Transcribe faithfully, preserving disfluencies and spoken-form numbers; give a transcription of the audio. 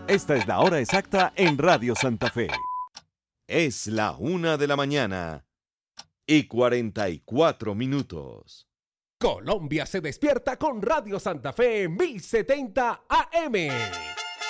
Esta es la hora exacta en Radio Santa Fe. Es la una de la mañana y cuarenta y cuatro minutos. Colombia se despierta con Radio Santa Fe mil setenta A M.